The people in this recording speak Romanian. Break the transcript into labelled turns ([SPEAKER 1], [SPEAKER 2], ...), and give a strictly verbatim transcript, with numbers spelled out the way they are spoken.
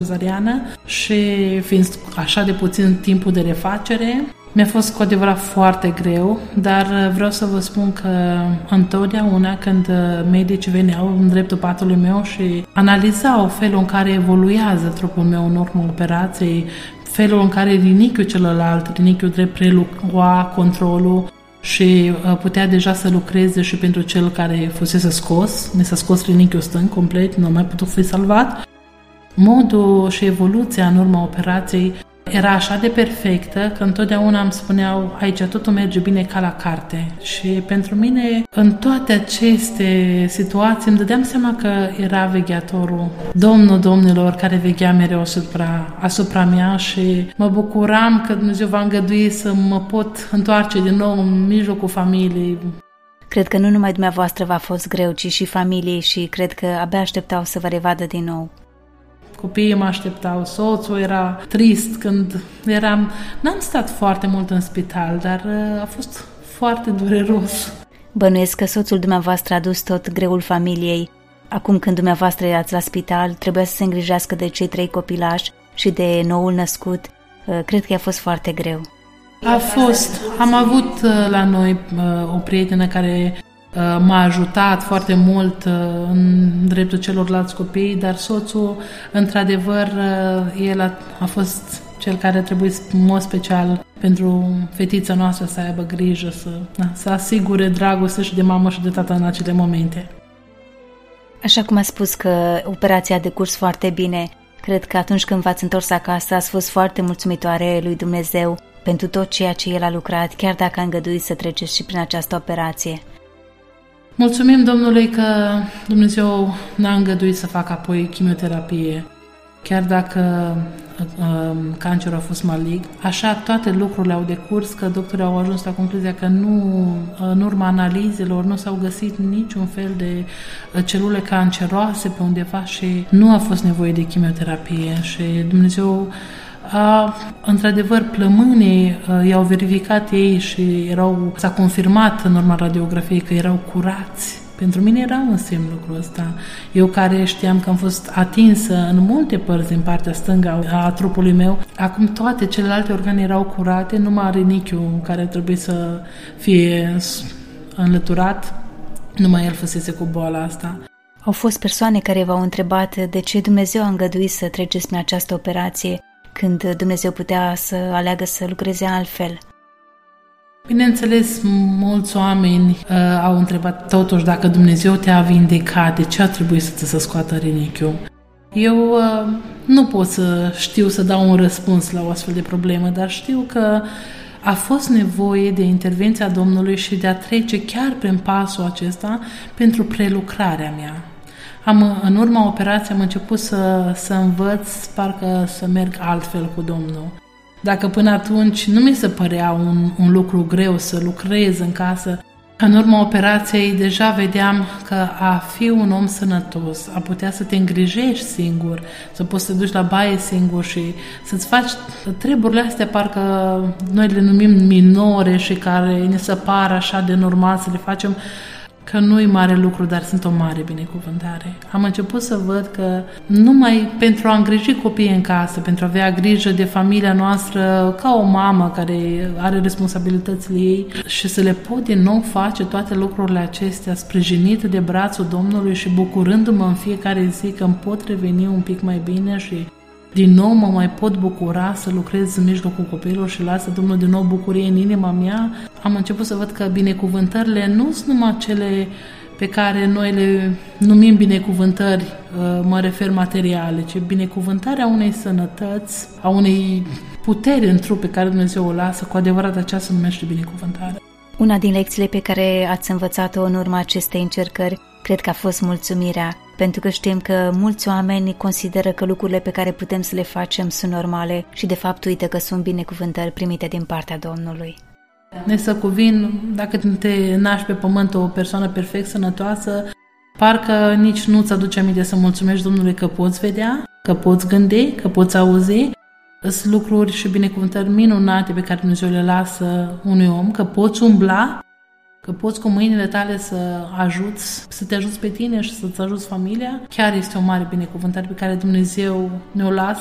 [SPEAKER 1] cezariană și fiind așa de puțin timpul de refacere, mi-a fost cu adevărat foarte greu, dar vreau să vă spun că întotdeauna când medicii veneau în dreptul patului meu și analizau felul în care evoluează trupul meu în urma operației, felul în care rinichiul celălalt, rinichiul drept prelua controlul și putea deja să lucreze și pentru cel care fusese scos, mi s-a scos rinichiul stâng complet, nu a mai putut fi salvat. Modul și evoluția în urma operației era așa de perfectă că întotdeauna îmi spuneau aici totul merge bine ca la carte. Și pentru mine, în toate aceste situații, îmi dădeam seama că era vegheatorul, Domnul Domnilor, care veghea mereu asupra, asupra mea și mă bucuram că Dumnezeu va îngădui să mă pot întoarce din nou în mijlocul familiei.
[SPEAKER 2] Cred că nu numai dumneavoastră v-a fost greu, ci și familiei și cred că abia așteptau să vă revadă din nou.
[SPEAKER 1] Copiii mă așteptau, soțul era trist când eram... N-am stat foarte mult în spital, dar a fost foarte dureros.
[SPEAKER 2] Bănuiesc că soțul dumneavoastră a dus tot greul familiei. Acum când dumneavoastră erați la spital, trebuia să se îngrijească de cei trei copilași și de noul născut. Cred că a fost foarte greu.
[SPEAKER 1] A fost. Am avut la noi o prietenă care m-a ajutat foarte mult în dreptul celorlalți copii, dar soțul, într-adevăr, el a, a fost cel care a trebuit în mod special pentru fetița noastră să aibă grijă, să, da, să asigure dragoste și de mamă și de tată în acele momente.
[SPEAKER 2] Așa cum a spus că operația a decurs foarte bine, cred că atunci când v-ați întors acasă ați fost foarte mulțumitoare lui Dumnezeu pentru tot ceea ce El a lucrat, chiar dacă a îngăduit să treceți și prin această operație.
[SPEAKER 1] Mulțumim Domnului că Dumnezeu n-a îngăduit să facă apoi chimioterapie, chiar dacă uh, cancerul a fost malign. Așa toate lucrurile au decurs, că doctorii au ajuns la concluzia că nu, în urma analizelor nu s-au găsit niciun fel de celule canceroase pe undeva și nu a fost nevoie de chimioterapie și Dumnezeu A, într-adevăr, plămânii i-au verificat ei și erau, s-a confirmat în urma radiografiei că erau curați. Pentru mine era un semn lucrul ăsta. Eu care știam că am fost atinsă în multe părți din partea stângă a trupului meu, acum toate celelalte organe erau curate, numai rinichiul care trebuie să fie înlăturat, numai el fusese cu boala asta.
[SPEAKER 2] Au fost persoane care v-au întrebat de ce Dumnezeu a îngăduit să treceți prin această operație, când Dumnezeu putea să aleagă să lucreze altfel.
[SPEAKER 1] Bineînțeles, mulți oameni uh, au întrebat totuși dacă Dumnezeu te-a vindecat, de ce a trebuit să ți se scoată rinichiul. Eu uh, nu pot să știu să dau un răspuns la o astfel de problemă, dar știu că a fost nevoie de intervenția Domnului și de a trece chiar prin pasul acesta pentru prelucrarea mea. Am, în urma operației am început să, să învăț, parcă să merg altfel cu Domnul. Dacă până atunci nu mi se părea un, un lucru greu să lucrez în casă, în urma operației deja vedeam că a fi un om sănătos, a putea să te îngrijești singur, să poți să te duci la baie singur și să-ți faci treburile astea, parcă noi le numim minore și care ne se par așa de normal să le facem, că nu-i mare lucru, dar sunt o mare binecuvântare. Am început să văd că numai pentru a îngriji copiii în casă, pentru a avea grijă de familia noastră ca o mamă care are responsabilitățile ei și să le pot din nou face toate lucrurile acestea sprijinită de brațul Domnului și bucurându-mă în fiecare zi că îmi pot reveni un pic mai bine și din nou mă mai pot bucura să lucrez în mijlocul copiilor și lasă Domnul din nou bucurie în inima mea. Am început să văd că binecuvântările nu sunt numai cele pe care noi le numim binecuvântări, mă refer materiale, ci binecuvântarea unei sănătăți, a unei puteri în trup pe care Dumnezeu o lasă, cu adevărat aceasta se numește binecuvântare.
[SPEAKER 2] Una din lecțiile pe care ați învățat-o în urma acestei încercări, cred că a fost mulțumirea, pentru că știm că mulți oameni consideră că lucrurile pe care putem să le facem sunt normale și de fapt uită că sunt binecuvântări primite din partea Domnului.
[SPEAKER 1] Ne să cuvin, dacă te naști pe pământ o persoană perfect sănătoasă, parcă nici nu-ți aduce aminte să mulțumești Domnului că poți vedea, că poți gândi, că poți auzi. Sunt lucruri și binecuvântări minunate pe care Dumnezeu le lasă unui om, că poți umbla, că poți cu mâinile tale să ajuți, să te ajuți pe tine și să-ți ajuți familia, chiar este o mare binecuvântare pe care Dumnezeu ne-o lasă